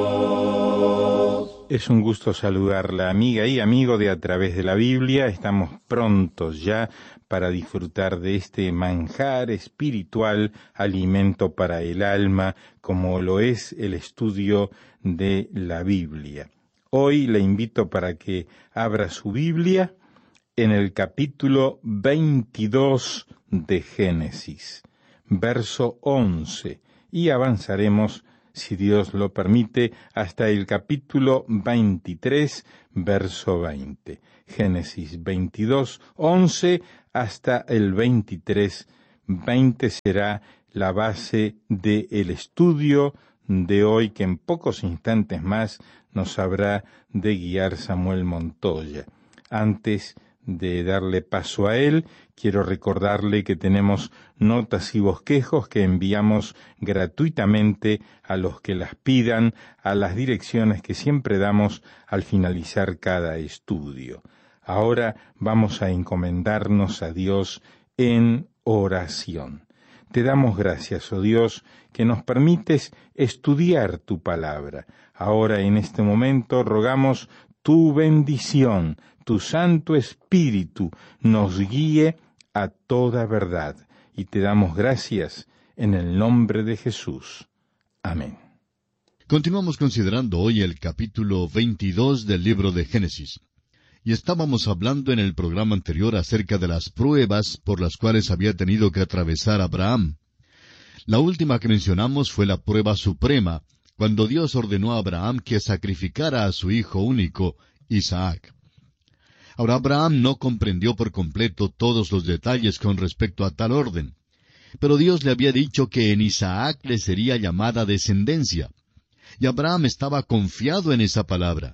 Es un gusto saludarla, amiga y amigo de A Través de la Biblia. Estamos prontos ya para disfrutar de este manjar espiritual, alimento para el alma, como lo es el estudio de la Biblia. Hoy le invito para que abra su Biblia en el capítulo 22 de Génesis, verso 11, y avanzaremos, si Dios lo permite, hasta el capítulo 23, verso 20. Génesis 22, 11 hasta el 23, 20 será la base del estudio de hoy, que en pocos instantes más nos habrá de guiar Samuel Montoya. Antes de darle paso a él, quiero recordarle que tenemos notas y bosquejos que enviamos gratuitamente a los que las pidan, a las direcciones que siempre damos al finalizar cada estudio. Ahora vamos a encomendarnos a Dios en oración. Te damos gracias, oh Dios, que nos permites estudiar tu palabra. Ahora, en este momento, rogamos tu bendición, tu Santo Espíritu nos guíe a toda verdad. Y te damos gracias en el nombre de Jesús. Amén. Continuamos considerando hoy el capítulo 22 del libro de Génesis. Y estábamos hablando en el programa anterior acerca de las pruebas por las cuales había tenido que atravesar Abraham. La última que mencionamos fue la prueba suprema, cuando Dios ordenó a Abraham que sacrificara a su hijo único, Isaac. Ahora, Abraham no comprendió por completo todos los detalles con respecto a tal orden, pero Dios le había dicho que en Isaac le sería llamada descendencia, y Abraham estaba confiado en esa palabra.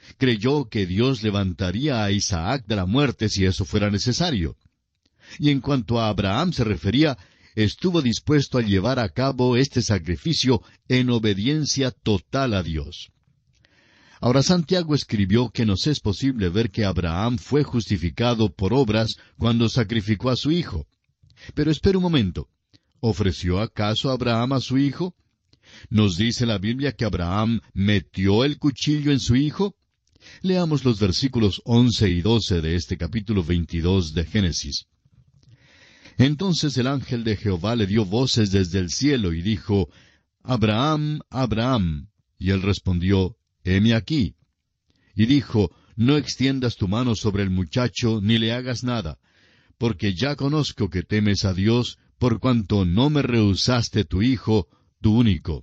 Creyó que Dios levantaría a Isaac de la muerte si eso fuera necesario. Y en cuanto a Abraham se refería, estuvo dispuesto a llevar a cabo este sacrificio en obediencia total a Dios. Ahora, Santiago escribió que nos es posible ver que Abraham fue justificado por obras cuando sacrificó a su hijo. Pero espera un momento. ¿Ofreció acaso Abraham a su hijo? ¿Nos dice la Biblia que Abraham metió el cuchillo en su hijo? Leamos los versículos 11 y 12 de este capítulo 22 de Génesis. Entonces el ángel de Jehová le dio voces desde el cielo y dijo, «Abraham, Abraham». Y él respondió, «Heme aquí». Y dijo, «No extiendas tu mano sobre el muchacho, ni le hagas nada, porque ya conozco que temes a Dios, por cuanto no me rehusaste tu hijo, tu único».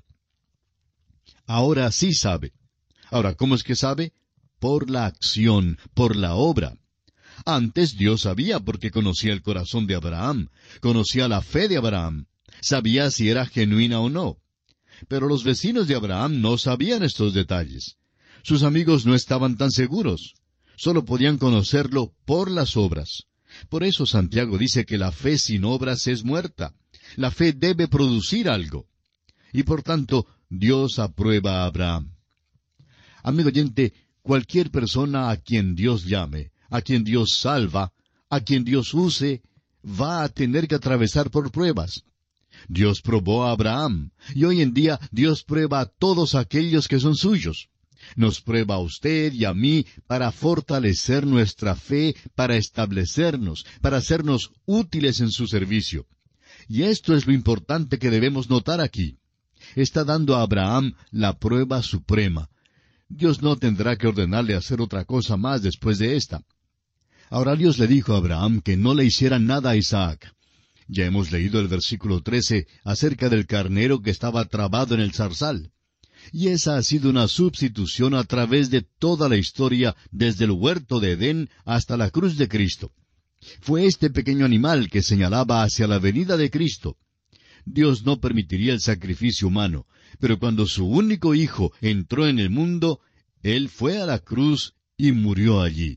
Ahora sí sabe. Ahora, ¿cómo es que sabe? Por la acción, por la obra. Antes Dios sabía porque conocía el corazón de Abraham, conocía la fe de Abraham, sabía si era genuina o no. Pero los vecinos de Abraham no sabían estos detalles. Sus amigos no estaban tan seguros. Solo podían conocerlo por las obras. Por eso Santiago dice que la fe sin obras es muerta. La fe debe producir algo. Y por tanto, Dios aprueba a Abraham. Amigo oyente, cualquier persona a quien Dios llame, a quien Dios salva, a quien Dios use, va a tener que atravesar por pruebas. Dios probó a Abraham, y hoy en día Dios prueba a todos aquellos que son suyos. Nos prueba a usted y a mí para fortalecer nuestra fe, para establecernos, para hacernos útiles en su servicio. Y esto es lo importante que debemos notar aquí. Está dando a Abraham la prueba suprema. Dios no tendrá que ordenarle hacer otra cosa más después de esta. Ahora Dios le dijo a Abraham que no le hiciera nada a Isaac. Ya hemos leído el versículo 13 acerca del carnero que estaba trabado en el zarzal. Y esa ha sido una substitución a través de toda la historia, desde el huerto de Edén hasta la cruz de Cristo. Fue este pequeño animal que señalaba hacia la venida de Cristo. Dios no permitiría el sacrificio humano, pero cuando su único hijo entró en el mundo, Él fue a la cruz y murió allí.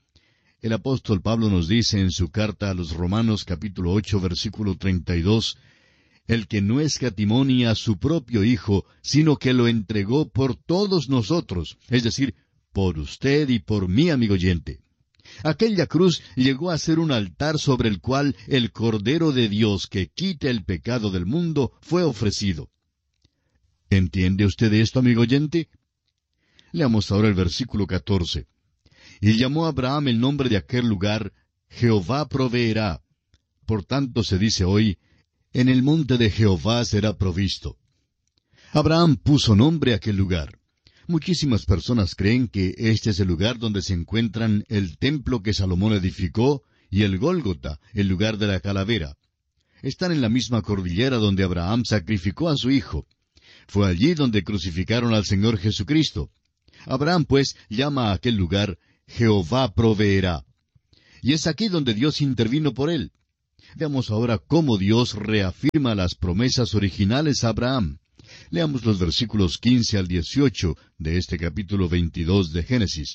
El apóstol Pablo nos dice en su carta a los Romanos capítulo 8 versículo 32, «El que no escatimó ni a su propio Hijo, sino que lo entregó por todos nosotros», es decir, por usted y por mí, amigo oyente. Aquella cruz llegó a ser un altar sobre el cual el Cordero de Dios que quita el pecado del mundo fue ofrecido. ¿Entiende usted esto, amigo oyente? Leamos ahora el versículo 14. Y llamó a Abraham el nombre de aquel lugar, Jehová proveerá. Por tanto se dice hoy, en el monte de Jehová será provisto. Abraham puso nombre a aquel lugar. Muchísimas personas creen que este es el lugar donde se encuentran el templo que Salomón edificó y el Gólgota, el lugar de la calavera. Están en la misma cordillera donde Abraham sacrificó a su hijo. Fue allí donde crucificaron al Señor Jesucristo. Abraham, pues, llama a aquel lugar Jehová proveerá. Y es aquí donde Dios intervino por él. Veamos ahora cómo Dios reafirma las promesas originales a Abraham. Leamos los versículos 15 al 18 de este capítulo 22 de Génesis.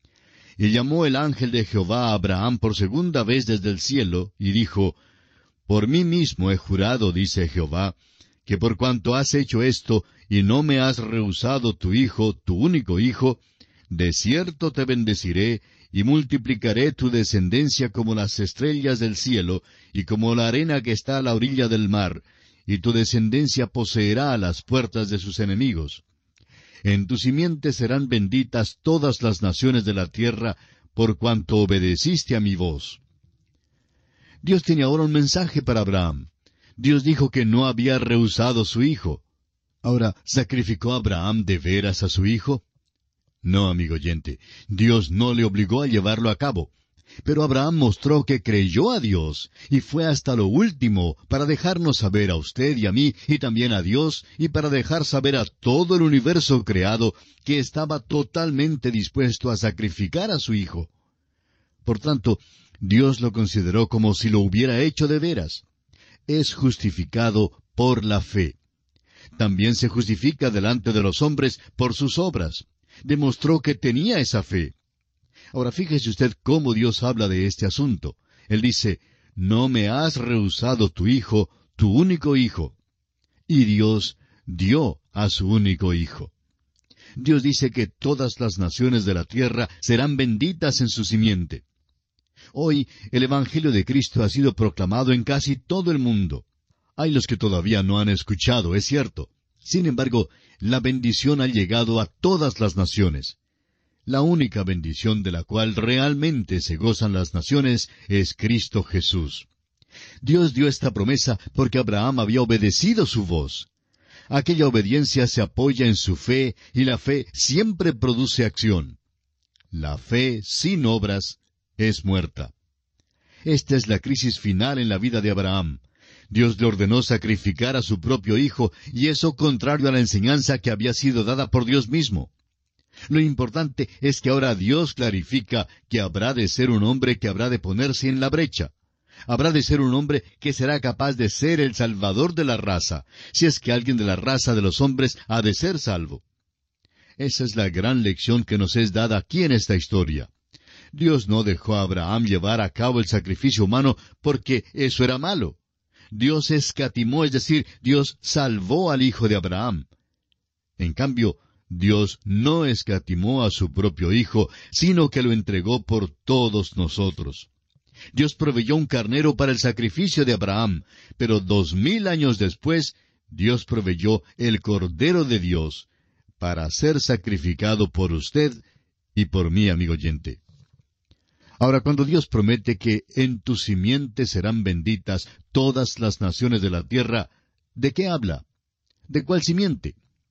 Y llamó el ángel de Jehová a Abraham por segunda vez desde el cielo, y dijo, Por mí mismo he jurado, dice Jehová, que por cuanto has hecho esto, y no me has rehusado tu hijo, tu único hijo, de cierto te bendeciré, y multiplicaré tu descendencia como las estrellas del cielo, y como la arena que está a la orilla del mar, y tu descendencia poseerá a las puertas de sus enemigos. En tu simiente serán benditas todas las naciones de la tierra, por cuanto obedeciste a mi voz. Dios tiene ahora un mensaje para Abraham. Dios dijo que no había rehusado su hijo. Ahora, ¿sacrificó Abraham de veras a su hijo? No, amigo oyente, Dios no le obligó a llevarlo a cabo. Pero Abraham mostró que creyó a Dios, y fue hasta lo último para dejarnos saber a usted y a mí, y también a Dios, y para dejar saber a todo el universo creado, que estaba totalmente dispuesto a sacrificar a su hijo. Por tanto, Dios lo consideró como si lo hubiera hecho de veras. Es justificado por la fe. También se justifica delante de los hombres por sus obras. Demostró que tenía esa fe. Ahora fíjese usted cómo Dios habla de este asunto. Él dice, no me has rehusado tu hijo, tu único hijo. Y Dios dio a su único hijo. Dios dice que todas las naciones de la tierra serán benditas en su simiente. Hoy el Evangelio de Cristo ha sido proclamado en casi todo el mundo. Hay los que todavía no han escuchado, es cierto. Sin embargo, la bendición ha llegado a todas las naciones. La única bendición de la cual realmente se gozan las naciones es Cristo Jesús. Dios dio esta promesa porque Abraham había obedecido su voz. Aquella obediencia se apoya en su fe, y la fe siempre produce acción. La fe sin obras es muerta. Esta es la crisis final en la vida de Abraham. Dios le ordenó sacrificar a su propio hijo, y eso contrario a la enseñanza que había sido dada por Dios mismo. Lo importante es que ahora Dios clarifica que habrá de ser un hombre que habrá de ponerse en la brecha. Habrá de ser un hombre que será capaz de ser el salvador de la raza, si es que alguien de la raza de los hombres ha de ser salvo. Esa es la gran lección que nos es dada aquí en esta historia. Dios no dejó a Abraham llevar a cabo el sacrificio humano porque eso era malo. Dios escatimó, es decir, Dios salvó al hijo de Abraham. En cambio, Dios no escatimó a su propio hijo, sino que lo entregó por todos nosotros. Dios proveyó un carnero para el sacrificio de Abraham, pero 2000 años después, Dios proveyó el Cordero de Dios para ser sacrificado por usted y por mí, amigo oyente. Ahora, cuando Dios promete que en tu simiente serán benditas todas las naciones de la tierra, ¿de qué habla? ¿De cuál simiente?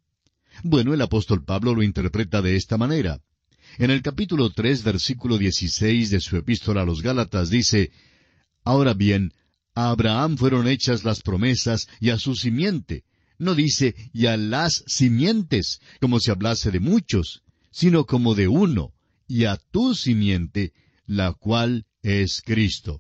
Bueno, el apóstol Pablo lo interpreta de esta manera. En el capítulo 3, versículo 16 de su epístola a los Gálatas dice, Ahora bien, a Abraham fueron hechas las promesas y a su simiente. No dice, y a las simientes, como si hablase de muchos, sino como de uno, y a tu simiente, la cual es Cristo.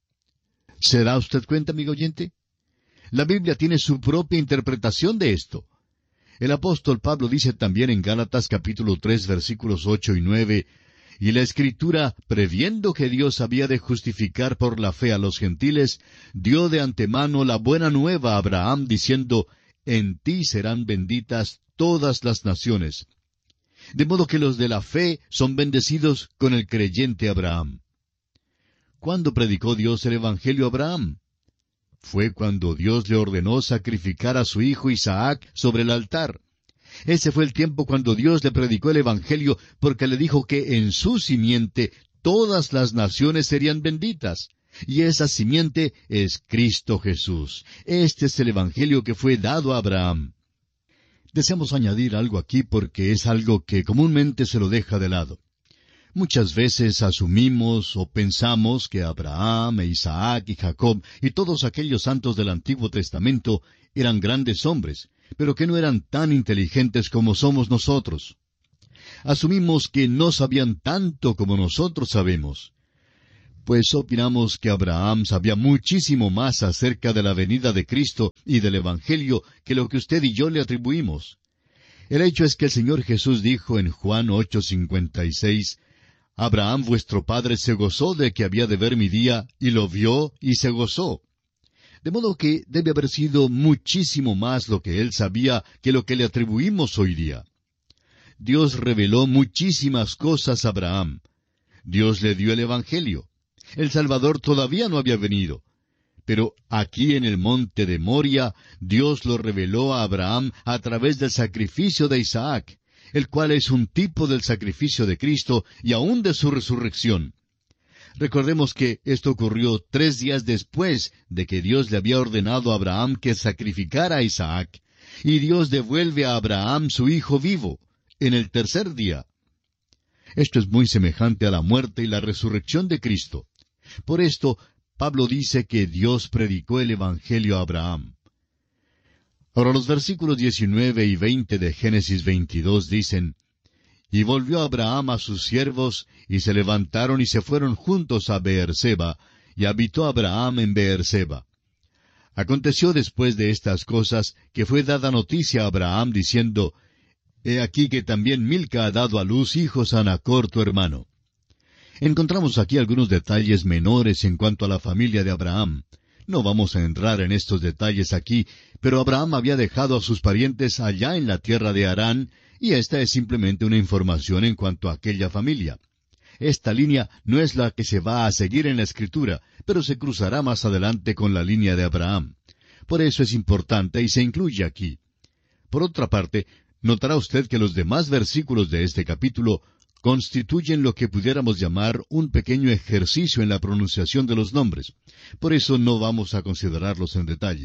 ¿Se da usted cuenta, amigo oyente? La Biblia tiene su propia interpretación de esto. El apóstol Pablo dice también en Gálatas capítulo 3 versículos 8 y 9, y la Escritura, previendo que Dios había de justificar por la fe a los gentiles, dio de antemano la buena nueva a Abraham, diciendo, en ti serán benditas todas las naciones. De modo que los de la fe son bendecidos con el creyente Abraham. ¿Cuándo predicó Dios el Evangelio a Abraham? fue cuando Dios le ordenó sacrificar a su hijo Isaac sobre el altar. Ese fue el tiempo cuando Dios le predicó el Evangelio, porque le dijo que en su simiente todas las naciones serían benditas. Y esa simiente es Cristo Jesús. Este es el Evangelio que fue dado a Abraham. Deseamos añadir algo aquí porque es algo que comúnmente se lo deja de lado. Muchas veces asumimos o pensamos que Abraham, e Isaac y Jacob y todos aquellos santos del Antiguo Testamento eran grandes hombres, pero que no eran tan inteligentes como somos nosotros. Asumimos que no sabían tanto como nosotros sabemos. Pues opinamos que Abraham sabía muchísimo más acerca de la venida de Cristo y del Evangelio que lo que usted y yo le atribuimos. El hecho es que el Señor Jesús dijo en Juan 8:56, Abraham vuestro padre se gozó de que había de ver mi día, y lo vio y se gozó. De modo que debe haber sido muchísimo más lo que él sabía que lo que le atribuimos hoy día. Dios reveló muchísimas cosas a Abraham. Dios le dio el Evangelio. El Salvador todavía no había venido. Pero aquí en el monte de Moria, Dios lo reveló a Abraham a través del sacrificio de Isaac, el cual es un tipo del sacrificio de Cristo y aún de su resurrección. Recordemos que esto ocurrió 3 días después de que Dios le había ordenado a Abraham que sacrificara a Isaac, y Dios devuelve a Abraham su hijo vivo, en el 3er día. Esto es muy semejante a la muerte y la resurrección de Cristo. Por esto, Pablo dice que Dios predicó el Evangelio a Abraham. Ahora los versículos 19 y 20 de Génesis 22 dicen, Y volvió Abraham a sus siervos, y se levantaron y se fueron juntos a Beerseba, y habitó Abraham en Beerseba. Aconteció después de estas cosas, que fue dada noticia a Abraham, diciendo, He aquí que también Milca ha dado a luz hijos a Nachor tu hermano. Encontramos aquí algunos detalles menores en cuanto a la familia de Abraham. No vamos a entrar en estos detalles aquí, pero Abraham había dejado a sus parientes allá en la tierra de Harán, y esta es simplemente una información en cuanto a aquella familia. Esta línea no es la que se va a seguir en la Escritura, pero se cruzará más adelante con la línea de Abraham. Por eso es importante y se incluye aquí. Por otra parte, notará usted que los demás versículos de este capítulo constituyen lo que pudiéramos llamar un pequeño ejercicio en la pronunciación de los nombres. Por eso no vamos a considerarlos en detalle.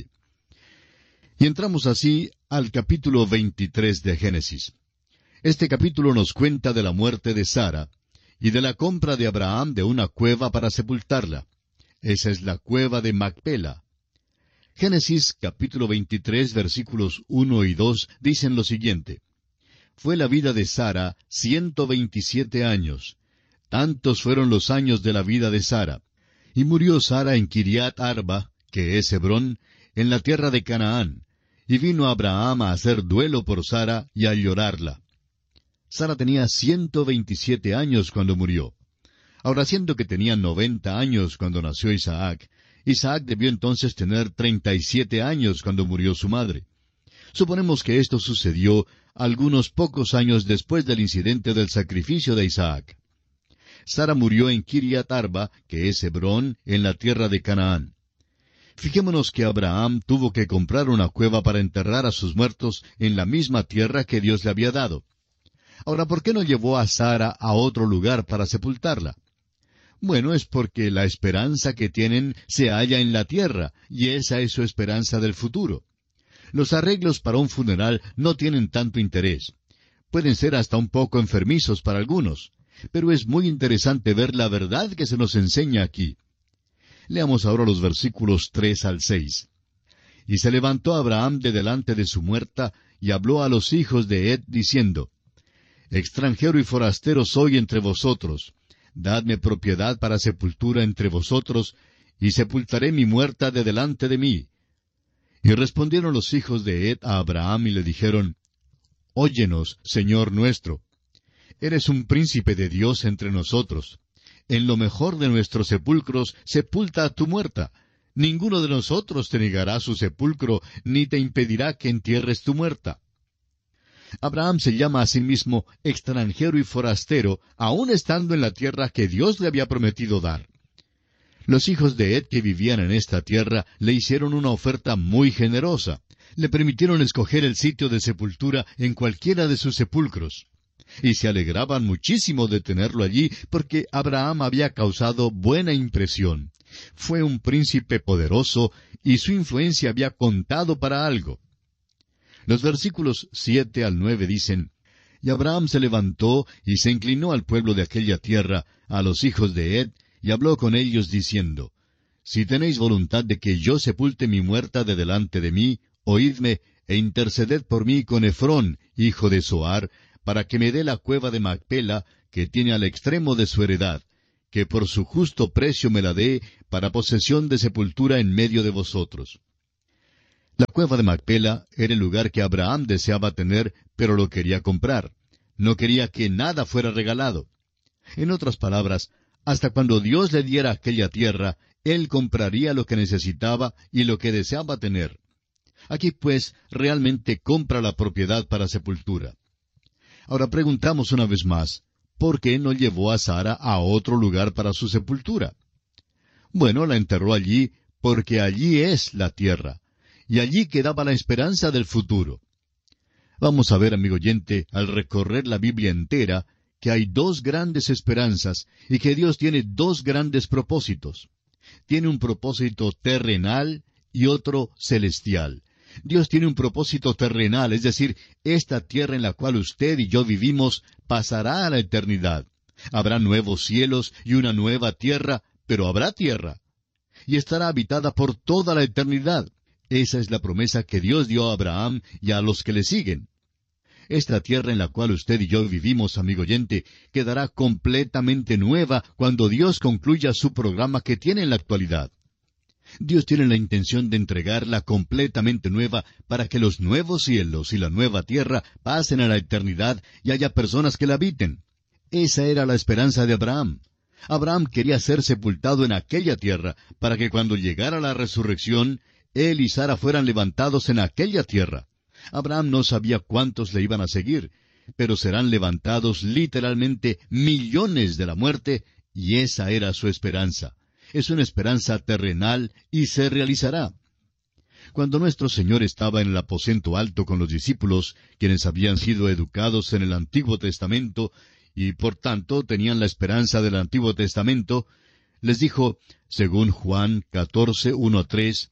Y entramos así al capítulo 23 de Génesis. Este capítulo nos cuenta de la muerte de Sara y de la compra de Abraham de una cueva para sepultarla. Esa es la cueva de Macpela. Génesis capítulo 23 versículos 1 y 2 dicen lo siguiente. Fue la vida de Sara 127 años. Tantos fueron los años de la vida de Sara. Y murió Sara en Kiriat Arba, que es Hebrón, en la tierra de Canaán. Y vino Abraham a hacer duelo por Sara y a llorarla. Sara tenía 127 años cuando murió. Ahora, siendo que tenía 90 años cuando nació Isaac, Isaac debió entonces tener 37 años cuando murió su madre. Suponemos que esto sucedió algunos pocos años después del incidente del sacrificio de Isaac. Sara murió en Kiriat Arba, que es Hebrón, en la tierra de Canaán. Fijémonos que Abraham tuvo que comprar una cueva para enterrar a sus muertos en la misma tierra que Dios le había dado. Ahora, ¿por qué no llevó a Sara a otro lugar para sepultarla? Bueno, es porque la esperanza que tienen se halla en la tierra, y esa es su esperanza del futuro. Los arreglos para un funeral no tienen tanto interés. Pueden ser hasta un poco enfermizos para algunos, pero es muy interesante ver la verdad que se nos enseña aquí. Leamos ahora los versículos 3 al 6. Y se levantó Abraham de delante de su muerta, y habló a los hijos de Het, diciendo, Extranjero y forastero soy entre vosotros. Dadme propiedad para sepultura entre vosotros, y sepultaré mi muerta de delante de mí. Y respondieron los hijos de Het a Abraham y le dijeron, Óyenos, Señor nuestro. Eres un príncipe de Dios entre nosotros. En lo mejor de nuestros sepulcros sepulta a tu muerta. Ninguno de nosotros te negará su sepulcro, ni te impedirá que entierres tu muerta. Abraham se llama a sí mismo extranjero y forastero, aun estando en la tierra que Dios le había prometido dar. Los hijos de Ed que vivían en esta tierra le hicieron una oferta muy generosa. Le permitieron escoger el sitio de sepultura en cualquiera de sus sepulcros. Y se alegraban muchísimo de tenerlo allí porque Abraham había causado buena impresión. Fue un príncipe poderoso y su influencia había contado para algo. Los versículos 7 al 9 dicen: Y Abraham se levantó y se inclinó al pueblo de aquella tierra, a los hijos de Ed, y habló con ellos diciendo: Si tenéis voluntad de que yo sepulte mi muerta de delante de mí, oídme, e interceded por mí con Efrón, hijo de Zohar, para que me dé la cueva de Macpela, que tiene al extremo de su heredad, que por su justo precio me la dé, para posesión de sepultura en medio de vosotros. La cueva de Macpela era el lugar que Abraham deseaba tener, pero lo quería comprar. No quería que nada fuera regalado. En otras palabras, hasta cuando Dios le diera aquella tierra, él compraría lo que necesitaba y lo que deseaba tener. Aquí, pues, realmente compra la propiedad para sepultura. Ahora preguntamos una vez más, ¿por qué no llevó a Sara a otro lugar para su sepultura? Bueno, la enterró allí porque allí es la tierra, y allí quedaba la esperanza del futuro. Vamos a ver, amigo oyente, al recorrer la Biblia entera, que hay dos grandes esperanzas y que Dios tiene dos grandes propósitos. Tiene un propósito terrenal y otro celestial. Dios tiene un propósito terrenal, es decir, esta tierra en la cual usted y yo vivimos pasará a la eternidad. Habrá nuevos cielos y una nueva tierra, pero habrá tierra. Y estará habitada por toda la eternidad. Esa es la promesa que Dios dio a Abraham y a los que le siguen. Esta tierra en la cual usted y yo vivimos, amigo oyente, quedará completamente nueva cuando Dios concluya su programa que tiene en la actualidad. Dios tiene la intención de entregarla completamente nueva para que los nuevos cielos y la nueva tierra pasen a la eternidad y haya personas que la habiten. Esa era la esperanza de Abraham. Abraham quería ser sepultado en aquella tierra para que cuando llegara la resurrección, él y Sara fueran levantados en aquella tierra. Abraham no sabía cuántos le iban a seguir, pero serán levantados literalmente millones de la muerte, y esa era su esperanza. Es una esperanza terrenal y se realizará. Cuando nuestro Señor estaba en el aposento alto con los discípulos, quienes habían sido educados en el Antiguo Testamento, y por tanto tenían la esperanza del Antiguo Testamento, les dijo, según Juan 14, 1-3,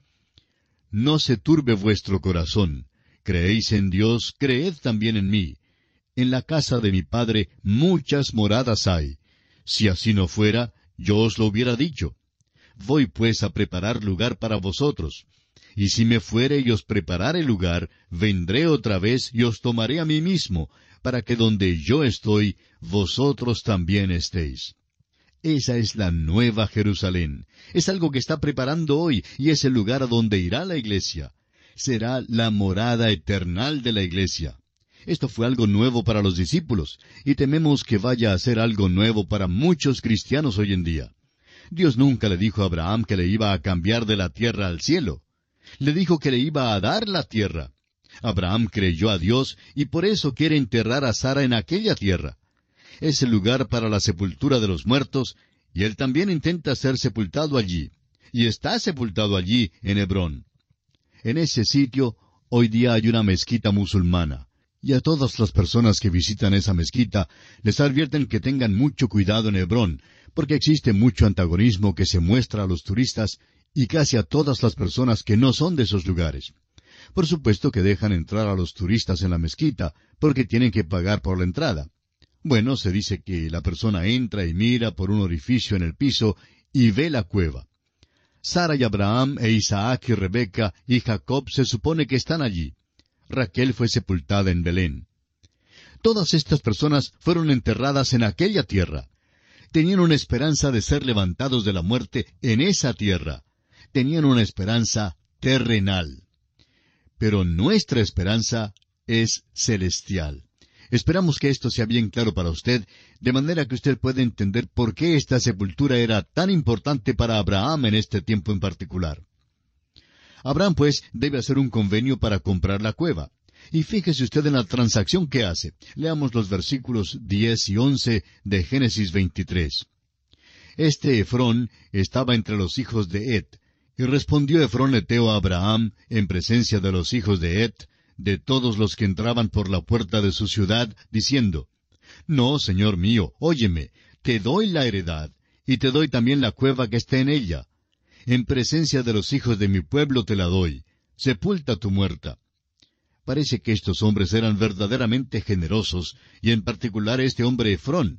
No se turbe vuestro corazón. Creéis en Dios, creed también en mí. En la casa de mi Padre muchas moradas hay. Si así no fuera, yo os lo hubiera dicho. Voy pues a preparar lugar para vosotros. Y si me fuere y os preparare lugar, vendré otra vez y os tomaré a mí mismo, para que donde yo estoy, vosotros también estéis. Esa es la nueva Jerusalén. Es algo que está preparando hoy, y es el lugar a donde irá la iglesia. Será la morada eternal de la iglesia. Esto fue algo nuevo para los discípulos, y tememos que vaya a ser algo nuevo para muchos cristianos hoy en día. Dios nunca le dijo a Abraham que le iba a cambiar de la tierra al cielo. Le dijo que le iba a dar la tierra. Abraham creyó a Dios y por eso quiere enterrar a Sara en aquella tierra. Es el lugar para la sepultura de los muertos, y él también intenta ser sepultado allí, y está sepultado allí en Hebrón. En ese sitio, hoy día hay una mezquita musulmana, y a todas las personas que visitan esa mezquita, les advierten que tengan mucho cuidado en Hebrón, porque existe mucho antagonismo que se muestra a los turistas, y casi a todas las personas que no son de esos lugares. Por supuesto que dejan entrar a los turistas en la mezquita, porque tienen que pagar por la entrada. Bueno, se dice que la persona entra y mira por un orificio en el piso y ve la cueva. Sara y Abraham e Isaac y Rebeca y Jacob se supone que están allí. Raquel fue sepultada en Belén. Todas estas personas fueron enterradas en aquella tierra. Tenían una esperanza de ser levantados de la muerte en esa tierra. Tenían una esperanza terrenal. Pero nuestra esperanza es celestial. Esperamos que esto sea bien claro para usted, de manera que usted pueda entender por qué esta sepultura era tan importante para Abraham en este tiempo en particular. Abraham, pues, debe hacer un convenio para comprar la cueva. Y fíjese usted en la transacción que hace. Leamos los versículos 10 y 11 de Génesis 23. Este Efrón estaba entre los hijos de Het. Y respondió Efrón heteo a Abraham, en presencia de los hijos de Het, de todos los que entraban por la puerta de su ciudad, diciendo, No, señor mío, óyeme, te doy la heredad, y te doy también la cueva que está en ella. En presencia de los hijos de mi pueblo te la doy. Sepulta tu muerta. Parece que estos hombres eran verdaderamente generosos, y en particular este hombre Efrón.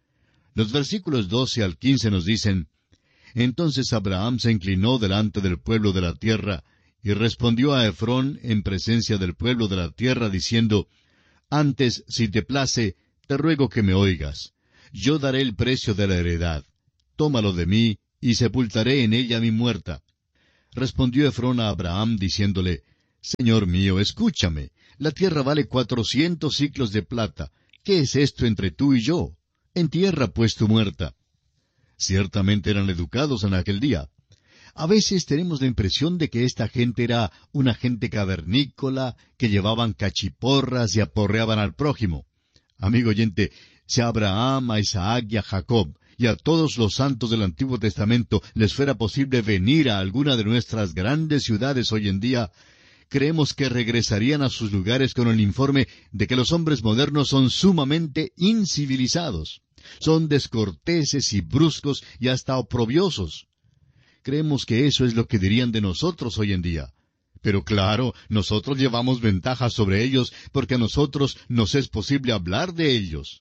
Los versículos 12 al 15 nos dicen, Entonces Abraham se inclinó delante del pueblo de la tierra, y respondió a Efrón en presencia del pueblo de la tierra, diciendo, Antes, si te place, te ruego que me oigas. Yo daré el precio de la heredad. Tómalo de mí, y sepultaré en ella mi muerta. Respondió Efrón a Abraham, diciéndole, Señor mío, escúchame, la tierra vale 400 siclos de plata. ¿Qué es esto entre tú y yo? Entierra pues tu muerta. Ciertamente eran educados en aquel día. A veces tenemos la impresión de que esta gente era una gente cavernícola, que llevaban cachiporras y aporreaban al prójimo. Amigo oyente, si a Abraham, a Isaac y a Jacob, y a todos los santos del Antiguo Testamento les fuera posible venir a alguna de nuestras grandes ciudades hoy en día, creemos que regresarían a sus lugares con el informe de que los hombres modernos son sumamente incivilizados. Son descorteses y bruscos y hasta oprobiosos. Creemos que eso es lo que dirían de nosotros hoy en día. Pero claro, nosotros llevamos ventaja sobre ellos porque a nosotros nos es posible hablar de ellos.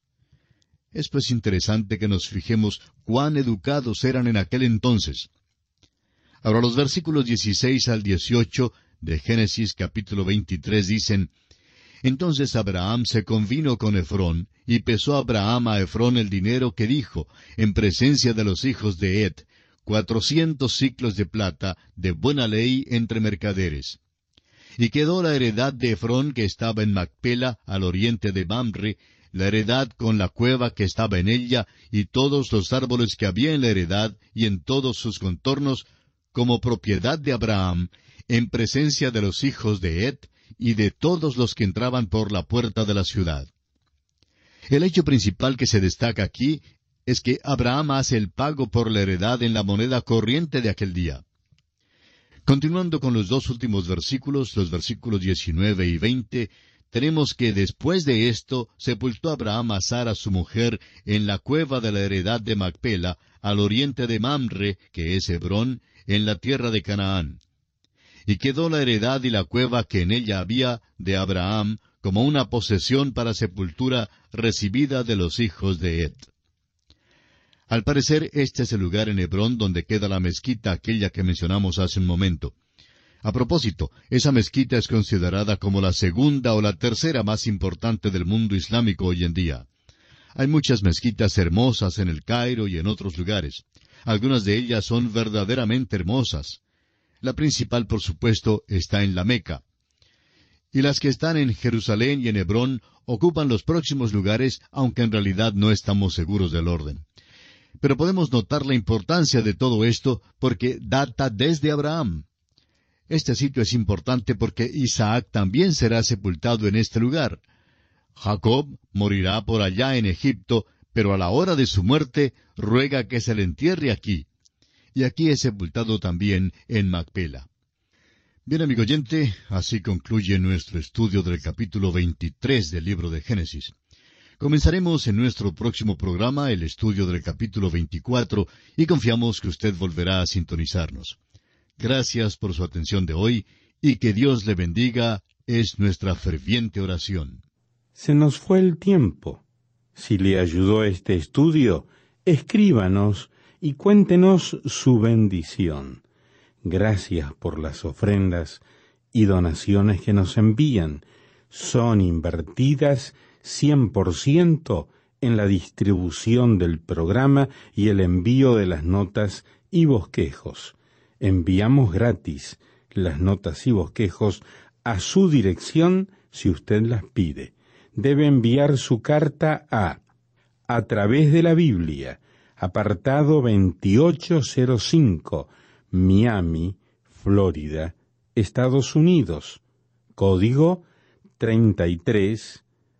Es pues interesante que nos fijemos cuán educados eran en aquel entonces. Ahora los versículos 16 al 18 de Génesis capítulo 23 dicen, Entonces Abraham se convino con Efrón, y pesó Abraham a Efrón el dinero que dijo, en presencia de los hijos de Het, 400 siclos de plata, de buena ley entre mercaderes. Y quedó la heredad de Efrón que estaba en Macpela, al oriente de Mamre, la heredad con la cueva que estaba en ella, y todos los árboles que había en la heredad, y en todos sus contornos, como propiedad de Abraham, en presencia de los hijos de Het, y de todos los que entraban por la puerta de la ciudad. El hecho principal que se destaca aquí es que Abraham hace el pago por la heredad en la moneda corriente de aquel día. Continuando con los dos últimos versículos, los versículos 19 y 20, tenemos que después de esto sepultó Abraham a Sara su mujer en la cueva de la heredad de Macpela, al oriente de Mamre, que es Hebrón, en la tierra de Canaán. Y quedó la heredad y la cueva que en ella había de Abraham como una posesión para sepultura recibida de los hijos de Het. Al parecer, este es el lugar en Hebrón donde queda la mezquita aquella que mencionamos hace un momento. A propósito, esa mezquita es considerada como la segunda o la tercera más importante del mundo islámico hoy en día. Hay muchas mezquitas hermosas en el Cairo y en otros lugares. Algunas de ellas son verdaderamente hermosas. La principal, por supuesto, está en la Meca. Y las que están en Jerusalén y en Hebrón ocupan los próximos lugares, aunque en realidad no estamos seguros del orden. Pero podemos notar la importancia de todo esto porque data desde Abraham. Este sitio es importante porque Isaac también será sepultado en este lugar. Jacob morirá por allá en Egipto, pero a la hora de su muerte ruega que se le entierre aquí. Y aquí es sepultado también en Macpela. Bien, amigo oyente, así concluye nuestro estudio del capítulo 23 del libro de Génesis. Comenzaremos en nuestro próximo programa el estudio del capítulo 24 y confiamos que usted volverá a sintonizarnos. Gracias por su atención de hoy y que Dios le bendiga es nuestra ferviente oración. Se nos fue el tiempo. Si le ayudó este estudio, escríbanos y cuéntenos su bendición. Gracias por las ofrendas y donaciones que nos envían. Son invertidas 100% en la distribución del programa y el envío de las notas y bosquejos. Enviamos gratis las notas y bosquejos a su dirección si usted las pide. Debe enviar su carta a través de la Biblia, apartado 2805, Miami, Florida, Estados Unidos, código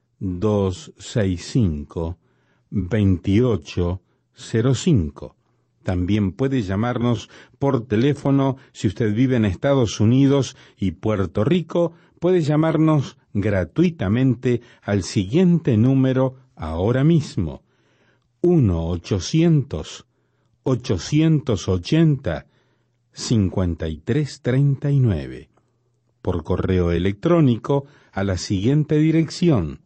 33265, 2805. También puede llamarnos por teléfono si usted vive en Estados Unidos y Puerto Rico. Puede llamarnos gratuitamente al siguiente número ahora mismo: 1-800-880-5339. Por correo electrónico a la siguiente dirección: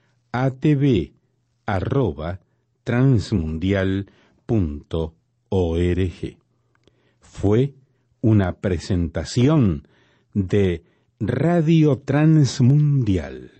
atv@transmundial.org. Fue una presentación de Radio Transmundial.